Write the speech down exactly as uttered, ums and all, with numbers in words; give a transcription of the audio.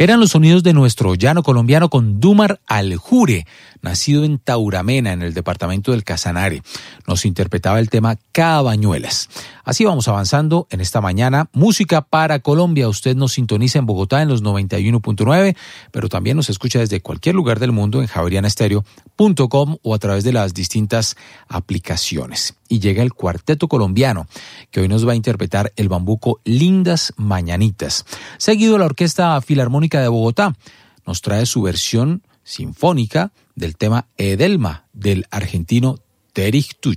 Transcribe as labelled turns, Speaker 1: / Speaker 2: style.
Speaker 1: Eran los sonidos de nuestro llano colombiano con Dumar Aljure, nacido en Tauramena, en el departamento del Casanare. Nos interpretaba el tema Cabañuelas. Así vamos avanzando en esta mañana. Música para Colombia. Usted nos sintoniza en Bogotá en los noventa y uno punto nueve, pero también nos escucha desde cualquier lugar del mundo en javeriana estéreo punto com o a través de las distintas aplicaciones. Y llega el Cuarteto Colombiano, que hoy nos va a interpretar el bambuco Lindas Mañanitas. Seguido, la Orquesta Filarmónica de Bogotá nos trae su versión sinfónica del tema Edelma del argentino Terich Tuch.